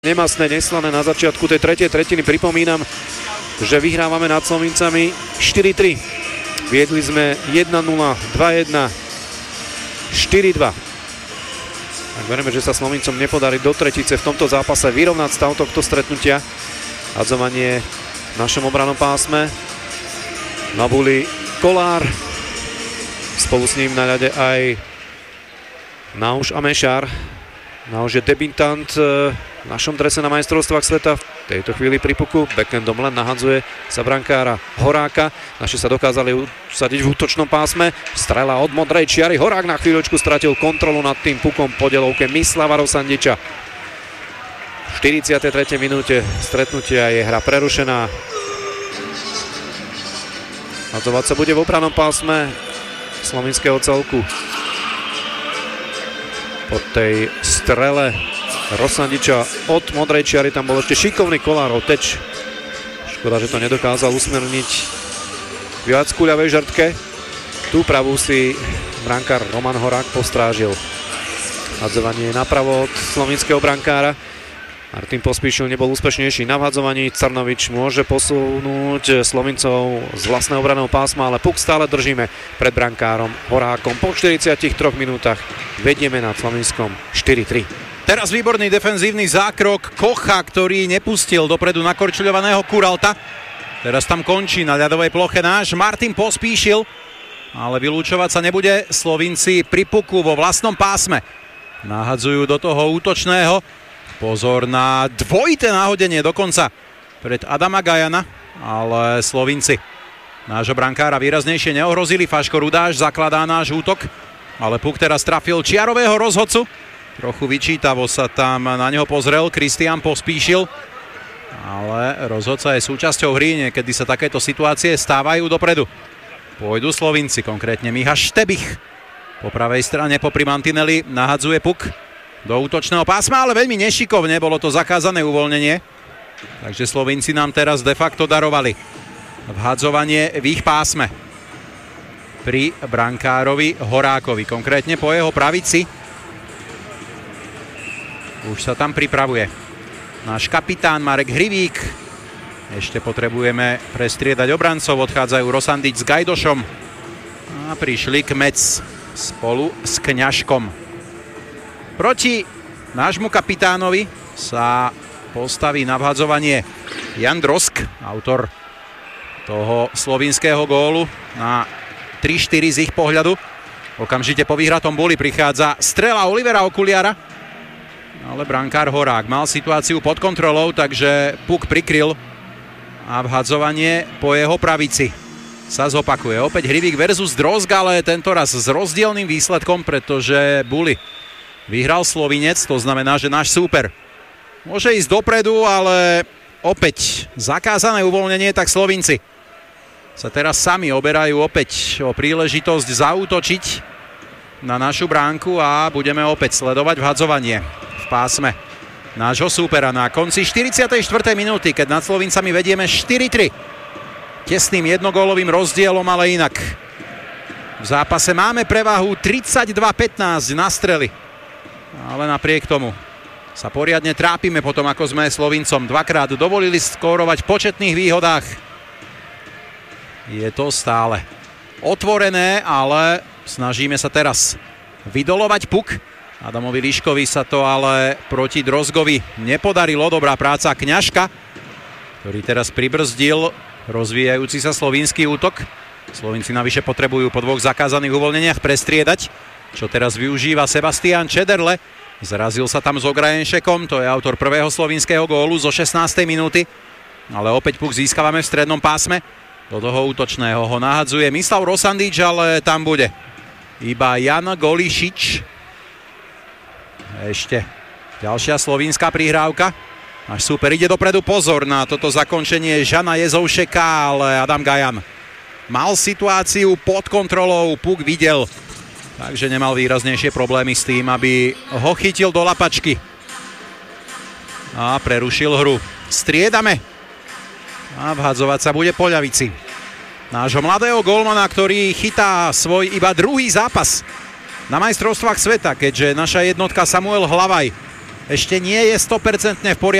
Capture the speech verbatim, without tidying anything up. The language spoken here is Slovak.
Nemastné, neslané na začiatku tej tretej tretiny. Pripomínam, že vyhrávame nad Slovincami štyri tri. Viedli sme jedna nula, dva jedna, štyri dva. Tak veríme, že sa Slovincom nepodarí do tretice v tomto zápase vyrovnať stav tohto stretnutia. Hadzovanie v našom obranom pásme. Nabuli Kolár. Spolu s ním na ľade aj Nauš a Mešar. Nauš je debutant v našom drese na majstrovstvách sveta. V tejto chvíli pri puku. Backendom len nahadzuje sa brankára Horáka. Naši sa dokázali usadiť v útočnom pásme. Strela od modrej čiary. Horák na chvíľočku stratil kontrolu nad tým pukom po delovke Mislava Rosandiča. V štyridsiatej tretej minúte stretnutia je hra prerušená. Hadzovať sa bude v obranom pásme slovinského celku. Po tej strele Rosandiča od modrej čiary tam bol ešte šikovný Kolárov teč. Škoda, že to nedokázal usmerniť viac kuľavej žrtke. Tú pravú si brankár Roman Horák postrážil. Hadzovanie je napravo od slovinského brankára. Martin Pospíšil nebol úspešnejší na vhadzovaní. Crnovič môže posunúť Slovincov z vlastného obraného pásma, ale puk stále držíme pred brankárom Horákom. Po štyridsiatich troch minútach vedieme nad Slovinskom štyri tri. Teraz výborný defenzívny zákrok Kocha, ktorý nepustil dopredu nakorčuľovaného Kuralta. Teraz tam končí na ľadovej ploche náš Martin Pospíšil, ale vylúčovať sa nebude. Slovinci pri puku vo vlastnom pásme nahadzujú do toho útočného. Pozor na dvojité náhodenie dokonca pred Adama Gajana, ale Slovinci nášho brankára výraznejšie neohrozili. Faško Rudáš zakladá náš útok, ale puk teraz trafil čiarového rozhodcu. Trochu vyčítavo sa tam na neho pozrel Kristián Pospíšil, ale rozhodca je súčasťou hry, niekedy sa takéto situácie stávajú dopredu. Pôjdu Slovinci, konkrétne Miha Štebich. Po pravej strane popri mantineli nahadzuje puk do útočného pásma, ale veľmi nešikovne, bolo to zakázané uvoľnenie. Takže Slovinci nám teraz de facto darovali vhadzovanie v ich pásme pri brankárovi Horákovi, konkrétne po jeho pravici. Už sa tam pripravuje náš kapitán Marek Hrivík. Ešte potrebujeme prestriedať obrancov, odchádzajú Rosandič s Gajdošom a prišli Kmec spolu s Kňažkom. Proti nášmu kapitánovi sa postaví na vhadzovanie Jan Drosk, autor toho slovinského gólu na tri štyri z ich pohľadu. Okamžite po vyhratom boli prichádza strela Olivera Okuliara, ale brankár Horák mal situáciu pod kontrolou, takže puk prikryl a vhadzovanie po jeho pravici sa zopakuje. Opäť Hrivík versus Drosk, ale tentoraz s rozdielnym výsledkom, pretože Buli vyhral Slovinec, to znamená, že náš súper môže ísť dopredu, ale opäť zakázané uvoľnenie, tak Slovinci sa teraz sami oberajú opäť o príležitosť zaútočiť na našu bránku a budeme opäť sledovať vhadzovanie v pásme nášho súpera na konci štyridsiatej štvrtej minúty, keď nad Slovincami vedieme štyri tri. Tesným jednogólovým rozdielom, ale inak. V zápase máme prevahu tridsaťdva pätnásť na strely. Ale napriek tomu sa poriadne trápime potom, ako sme Slovincom dvakrát dovolili skórovať v početných výhodách. Je to stále otvorené, ale snažíme sa teraz vydolovať puk. Adamovi Liškovi sa to ale proti Drozgovi nepodarilo. Dobrá práca Kňažka, ktorý teraz pribrzdil rozvíjajúci sa slovinský útok. Slovinci navyše potrebujú po dvoch zakázaných uvoľneniach prestriedať, čo teraz využíva Sebastián Čederle. Zrazil sa tam s Ograjenšekom, to je autor prvého slovinského gólu zo šestnástej minúty. Ale opäť puk získavame v strednom pásme. Do toho útočného ho nahadzuje Mislav Rosandič, ale tam bude iba Jan Golišič. Ešte ďalšia slovinská prihrávka. Náš súper ide dopredu, pozor na toto zakončenie Žana Jezoušeka, ale Adam Gajan mal situáciu pod kontrolou, puk videl, takže nemal výraznejšie problémy s tým, aby ho chytil do lapačky a prerušil hru. Striedame a vhadzovať sa bude po ľavici nášho mladého gólmana, ktorý chytá svoj iba druhý zápas na majstrovstvách sveta, keďže naša jednotka Samuel Hlavaj ešte nie je sto percent v poriadku.